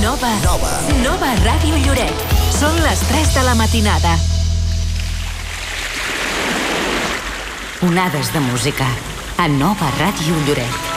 Nova Ràdio Lloret. Són les 3 de la matinada. Onades de música a Nova Ràdio Lloret.